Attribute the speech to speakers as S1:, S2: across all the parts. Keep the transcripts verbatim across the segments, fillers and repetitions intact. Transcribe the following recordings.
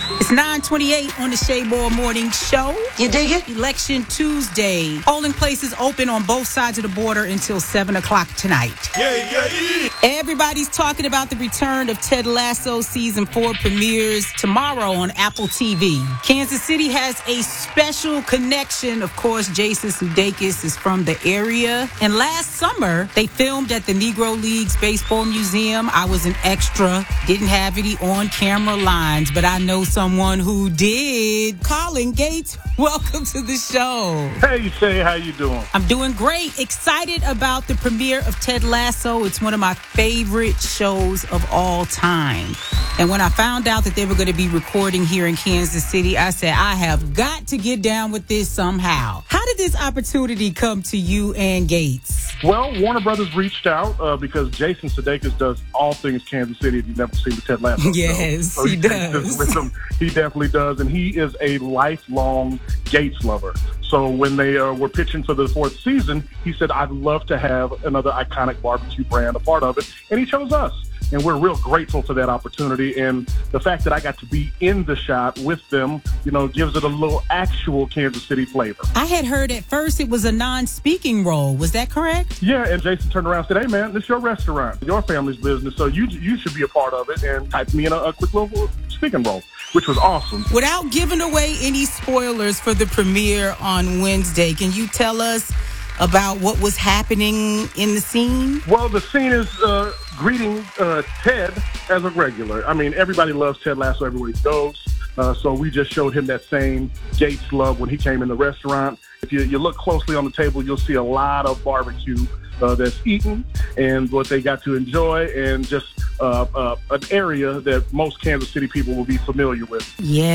S1: It's nine twenty-eight on the Shea Moore Morning Show.
S2: You dig it?
S1: Election Tuesday. Polling places open on both sides of the border until seven o'clock tonight.
S3: Yeah, yeah, yeah.
S1: Everybody's talking about the return of Ted Lasso season four premieres tomorrow on Apple T V. Kansas City has a special connection. Of course, Jason Sudeikis is from the area. And last summer, they filmed at the Negro Leagues Baseball Museum. I was an extra, didn't have any on-camera lines, but I know someone who did. Colin Gates, welcome to the show.
S4: Hey, Shay, how you doing?
S1: I'm doing great. Excited about the premiere of Ted Lasso. It's one of my favorite shows of all time. And when I found out that they were going to be recording here in Kansas City, I said, I have got to get down with this somehow. How did this opportunity come to you and Gates?
S4: Well, Warner Brothers reached out uh, because Jason Sudeikis does all things Kansas City. If you've never seen the Ted Lasso
S1: yes,
S4: show. So
S1: he,
S4: he
S1: does.
S4: With him. He definitely does. And he is a lifelong Gates lover. So when they uh, were pitching for the fourth season, he said, I'd love to have another iconic barbecue brand a part of it. And he chose us. And we're real grateful for that opportunity. And the fact that I got to be in the shot with them, you know, gives it a little actual Kansas City flavor.
S1: I had heard at first it was a non-speaking role. Was that correct?
S4: Yeah, and Jason turned around and said, hey, man, this is your restaurant, your family's business, so you you should be a part of it, and typed me in a, a quick little speaking role, which was awesome.
S1: Without giving away any spoilers for the premiere on Wednesday, can you tell us about what was happening in the scene?
S4: Well, the scene is uh, greeting uh, Ted as a regular. I mean, everybody loves Ted Lasso everywhere he goes. Uh, so we just showed him that same Gates love when he came in the restaurant. If you, you look closely on the table, you'll see a lot of barbecue uh, that's eaten and what they got to enjoy, and just uh, uh, an area that most Kansas City people will be familiar with.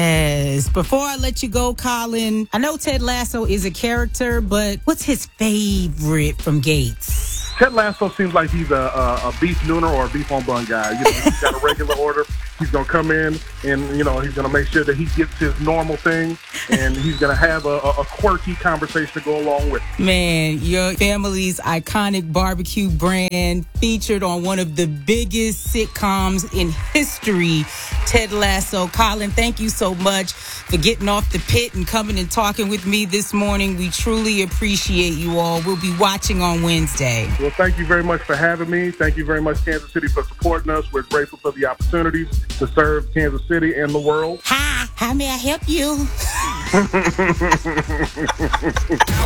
S1: Yes. Before I let you go, Colin, I know Ted Lasso is a character, but what's his favorite from Gates?
S4: Ted Lasso seems like he's a, a, a beef nooner or a beef on bun guy. You know, he's got a regular order. He's going to come in and, you know, he's going to make sure that he gets his normal thing, and he's going to have a, a quirky conversation to go along with it.
S1: Man, your family's iconic barbecue brand featured on one of the biggest sitcoms in history, Ted Lasso. Colin, thank you so much for getting off the pit and coming and talking with me this morning. We truly appreciate you all. We'll be watching on Wednesday.
S4: Well, thank you very much for having me. Thank you very much, Kansas City, for supporting us. We're grateful for the opportunities to serve Kansas City and the world.
S1: Hi, how may I help you?